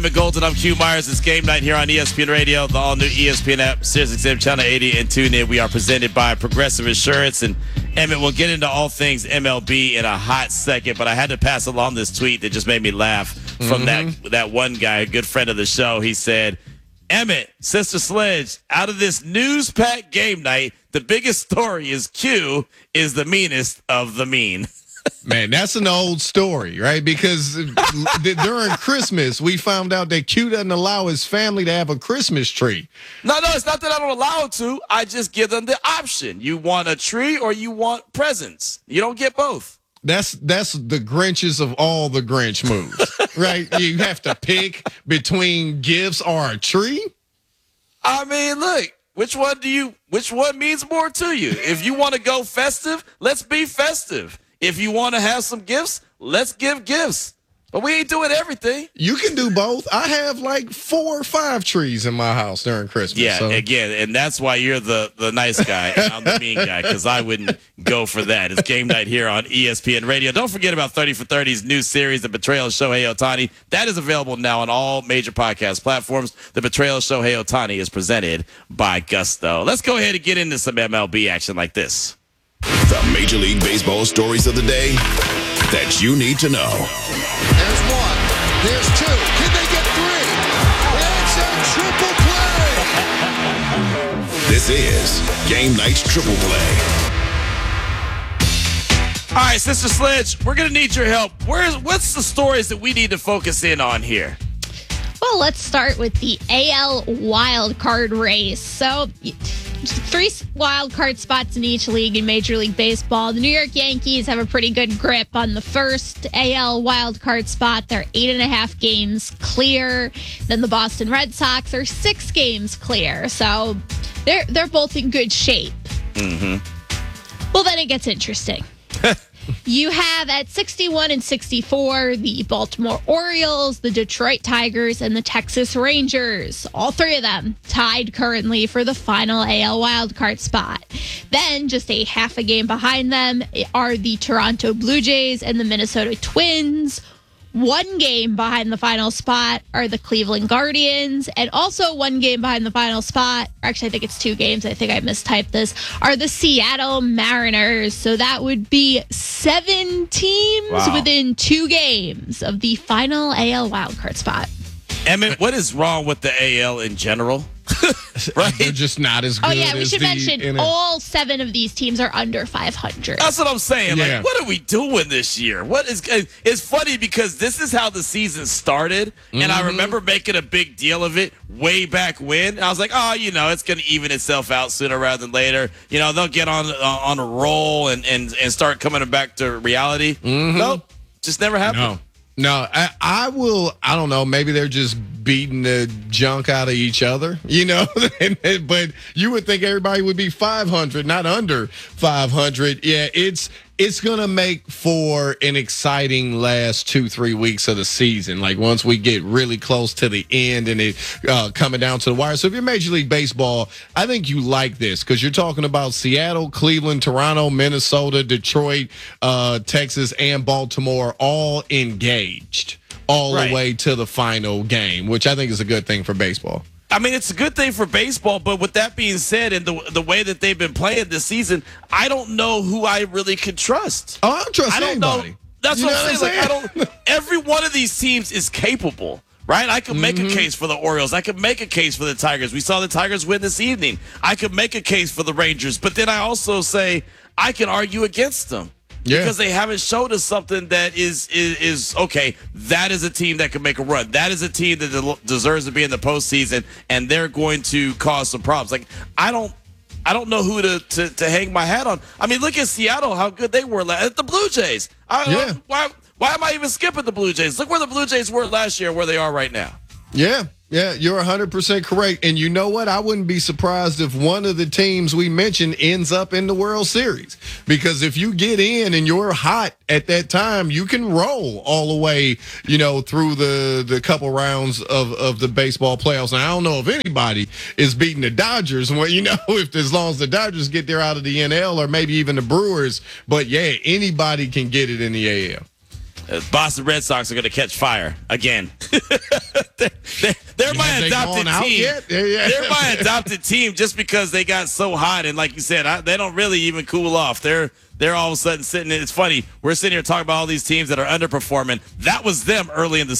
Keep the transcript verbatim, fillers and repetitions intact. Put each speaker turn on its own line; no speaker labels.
Golden, I'm Q Myers. It's game night here on E S P N Radio, the all-new E S P N app, SiriusXM Channel eighty, and tune in. We are presented by Progressive Insurance. And Emmett, we'll get into all things M L B in a hot second, but I had to pass along this tweet that just made me laugh from mm-hmm. that that one guy, a good friend of the show. He said, Emmett, Sister Sledge, out of this news-packed game night, the biggest story is Q is the meanest of the mean.
Man, that's an old story, right? Because during Christmas, we found out that Q doesn't allow his family to have a Christmas tree.
No, no, it's not that I don't allow it to. I just give them the option. You want a tree or you want presents. You don't get both.
That's that's the Grinches of all the Grinch moves, right? You have to pick between gifts or a tree.
I mean, look, which one do you? Which one means more to you? If you want to go festive, let's be festive. If you want to have some gifts, let's give gifts. But we ain't doing everything.
You can do both. I have like four or five trees in my house during Christmas.
Yeah,
so.
again, and that's why you're the, the nice guy and I'm the mean guy, because I wouldn't go for that. It's game night here on E S P N Radio. Don't forget about thirty for thirty's new series, The Betrayal of Shohei Ohtani. That is available now on all major podcast platforms. The Betrayal of Shohei Ohtani is presented by Gusto. Let's go ahead and get into some M L B action like this.
The Major League Baseball stories of the day that you need to know.
There's one. There's two. Can they get three? It's a triple play.
This is Game Night's Triple Play.
All right, Sister Sledge, we're going to need your help. Where's What's the stories that we need to focus in on here?
Well, let's start with the A L wild card race. So, three wild card spots in each league in Major League Baseball. The New York Yankees have a pretty good grip on the first A L wild card spot. They're eight and a half games clear. Then the Boston Red Sox are six games clear. So they're they're both in good shape. Mm-hmm. Well, then it gets interesting. You have at sixty-one and sixty-four the Baltimore Orioles, the Detroit Tigers, and the Texas Rangers. All three of them tied currently for the final A L wildcard spot. Then, just a half a game behind them are the Toronto Blue Jays and the Minnesota Twins. One game behind the final spot are the Cleveland Guardians, and also one game behind the final spot, or actually I think it's two games, I think I mistyped this, are the Seattle Mariners. So that would be seven teams wow. within two games of the final A L wildcard spot.
Emmett, what is wrong with the A L in general?
Right? They're just not as good.
Oh, yeah, we
as
should
the
mention
N F L.
all seven of these teams are under five hundred.
That's what I'm saying.
Yeah.
Like, what are we doing this year? What is? It's funny because this is how the season started, mm-hmm. and I remember making a big deal of it way back when. I was like, oh, you know, it's going to even itself out sooner rather than later. You know, they'll get on uh, on a roll and, and, and start coming back to reality.
Mm-hmm.
Nope, just never happened.
No. No, I, I will, I don't know, maybe they're just beating the junk out of each other, you know, but you would think everybody would be five hundred, not under five hundred. Yeah, it's it's going to make for an exciting last two, three weeks of the season. Like once we get really close to the end and it uh, coming down to the wire. So if you're Major League Baseball, I think you like this because you're talking about Seattle, Cleveland, Toronto, Minnesota, Detroit, uh, Texas, and Baltimore all engaged all
right.
the way to the final game, which I think is a good thing for baseball.
I mean, it's a good thing for baseball, but with that being said, and the the way that they've been playing this season, I don't know who I really could trust.
Oh, I don't trust
I don't
anybody.
know. That's
You
what
know
I'm saying.
what I'm
Like, I don't. Every one of these teams is capable, right? I could make mm-hmm. a case for the Orioles. I could make a case for the Tigers. We saw the Tigers win this evening. I could make a case for the Rangers, but then I also say I can argue against them.
Yeah.
Because they haven't showed us something that is, is is okay. That is a team that can make a run. That is a team that de- deserves to be in the postseason, and they're going to cause some problems. Like I don't, I don't know who to, to, to hang my hat on. I mean, look at Seattle, how good they were last. The Blue Jays. I,
yeah.
Why why am I even skipping the Blue Jays? Look where the Blue Jays were last year, where they are right now.
Yeah. Yeah, you're one hundred percent correct. And you know what? I wouldn't be surprised if one of the teams we mentioned ends up in the World Series. Because if you get in and you're hot at that time, you can roll all the way, you know, through the, the couple rounds of, of the baseball playoffs. Now, I don't know if anybody is beating the Dodgers. Well, you know, if as long as the Dodgers get there out of the N L or maybe even the Brewers. But, yeah, anybody can get it in the A L.
uh, Boston Red Sox are going to catch fire again. they're they're, they're my
Have they
adopted
gone out
team.
yet? Yeah, yeah.
They're my adopted team just because they got so hot. And like you said, I, they don't really even cool off. They're they're all of a sudden sitting. It's funny. We're sitting here talking about all these teams that are underperforming. That was them early in the